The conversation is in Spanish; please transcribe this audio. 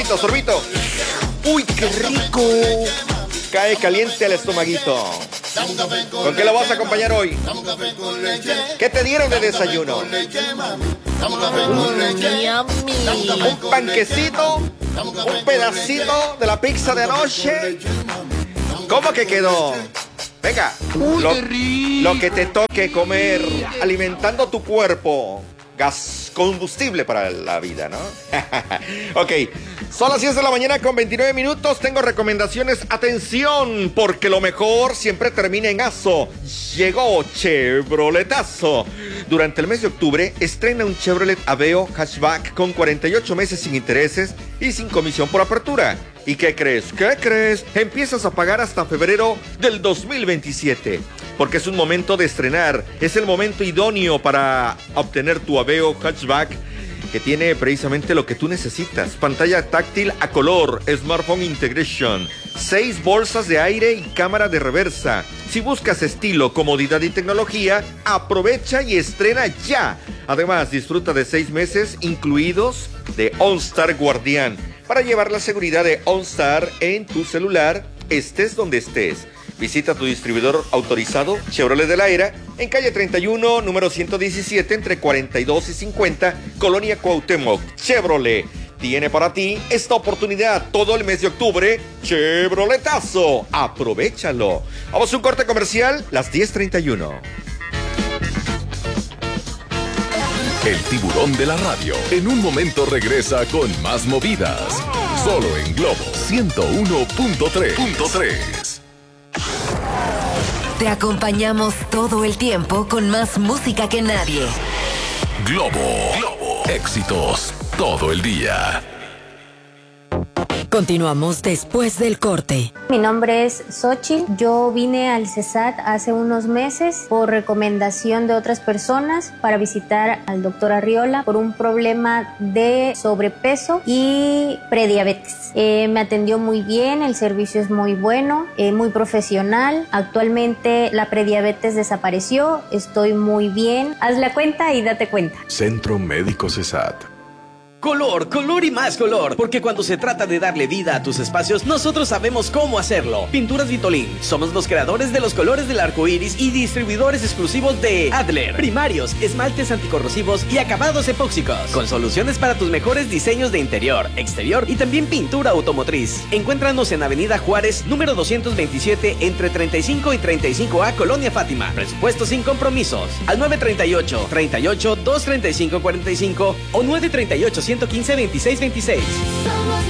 sorbito, sorbito. ¡Uy, qué rico! Cae caliente el estomaguito. ¿Con qué lo vas a acompañar hoy? ¿Qué te dieron de desayuno? Un panquecito, un pedacito de la pizza de anoche. ¿Cómo que quedó? Venga, lo que te toque comer, alimentando tu cuerpo. Gas combustible para la vida, ¿no? Ok, son las 10 de la mañana con 29 minutos. Tengo recomendaciones. Atención, porque lo mejor siempre termina en aso. Llegó Chevroletazo. Durante el mes de octubre, estrena un Chevrolet Aveo Hatchback con 48 meses sin intereses y sin comisión por apertura. ¿Y qué crees? ¿Qué crees? Empiezas a pagar hasta febrero del 2027. Porque es un momento de estrenar. Es el momento idóneo para obtener tu Aveo Hatchback, que tiene precisamente lo que tú necesitas. Pantalla táctil a color, Smartphone Integration, 6 bolsas de aire y cámara de reversa. Si buscas estilo, comodidad y tecnología, aprovecha y estrena ya. Además, disfruta de 6 meses incluidos de OnStar Guardián para llevar la seguridad de OnStar en tu celular, estés donde estés. Visita tu distribuidor autorizado Chevrolet de la Era en calle 31, número 117, entre 42 y 50, Colonia Cuauhtémoc. Chevrolet tiene para ti esta oportunidad todo el mes de octubre. Chevroletazo, aprovéchalo. Vamos a un corte comercial, las 10:31. El tiburón de la radio en un momento regresa con más movidas. Solo en Globo 101.3. Te acompañamos todo el tiempo con más música que nadie. Globo. Éxitos todo el día. Continuamos después del corte. Mi nombre es Xochitl. Yo vine al CESAT hace unos meses por recomendación de otras personas para visitar al doctor Arriola por un problema de sobrepeso y prediabetes. Me atendió muy bien, el servicio es muy bueno, muy profesional. Actualmente la prediabetes desapareció, estoy muy bien. Haz la cuenta y date cuenta. Centro Médico CESAT. Color, color y más color, porque cuando se trata de darle vida a tus espacios, nosotros sabemos cómo hacerlo. Pinturas Vitolín, somos los creadores de los colores del arco iris y distribuidores exclusivos de Adler, primarios, esmaltes anticorrosivos y acabados epóxicos, con soluciones para tus mejores diseños de interior, exterior y también pintura automotriz. Encuéntranos en Avenida Juárez, número 227, entre 35 y 35A, Colonia Fátima. Presupuesto sin compromisos, al 938-38-235-45 o 938-115-2626.